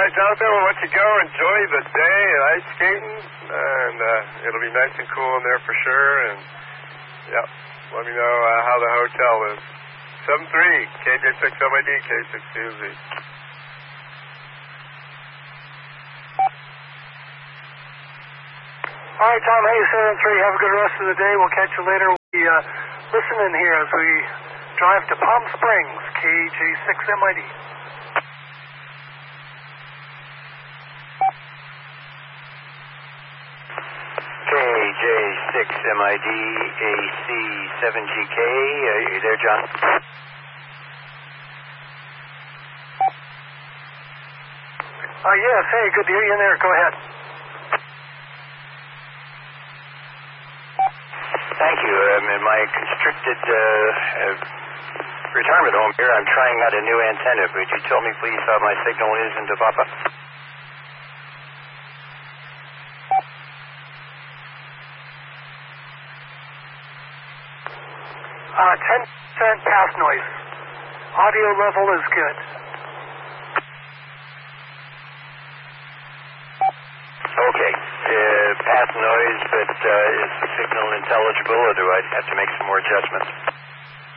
right, Jonathan, we'll let you go. Enjoy the day at ice skating, and it'll be nice and cool in there for sure. And, yeah, let me know how the hotel is. 73, KJ6MID, K6QZ. All right, Tom Hayes, 73, have a good rest of the day. We'll catch you later. We listen in here as we drive to Palm Springs, KJ6MID. KJ6MID, AC7GK. Are you there, John? Yes, hey, good to hear you in there. Go ahead. Thank you. In my constricted retirement home here, I'm trying out a new antenna. Would you tell me, please, how my signal is in Papa? 10% pass noise. Audio level is good. Okay. Pass noise, but is the signal intelligible, or do I have to make some more adjustments?